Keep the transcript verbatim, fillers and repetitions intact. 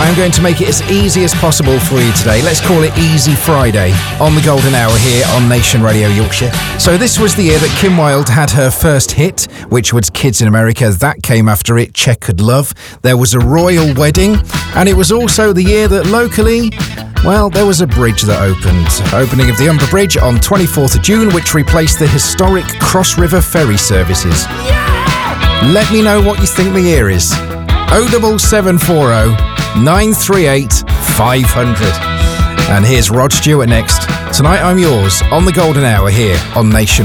I'm going to make it as easy as possible for you today. Let's call it Easy Friday on the Golden Hour here on Nation Radio Yorkshire. So this was the year that Kim Wilde had her first hit, which was Kids in America. That came after it, Checkered Love. There was a royal wedding, and it was also the year that locally, well, there was a bridge that opened. Opening of the Humber Bridge on twenty-fourth of June, which replaced the historic Cross River ferry services. Yeah! Let me know what you think the year is. oh seven seven four oh nine three eight five hundred. And here's Rod Stewart next. Tonight I'm Yours on the Golden Hour here on Nation